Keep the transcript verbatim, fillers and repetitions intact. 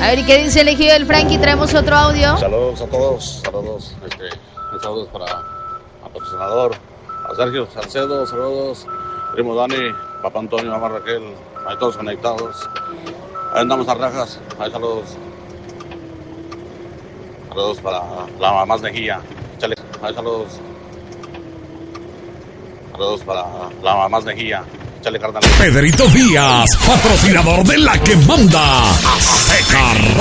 A ver, ¿qué dice el elegido del Frankie? Traemos otro audio. Saludos a todos, saludos, este, saludos para el patrocinador, a Sergio Salcedo, saludos, primo Dani, papá Antonio, mamá Raquel, ahí todos conectados. Ahí andamos a rajas, ahí saludos. Saludos para la mamá Mejía, échale, ahí saludos. Saludos para la mamá Mejía. Pedrito Díaz, patrocinador de La que manda. Azteca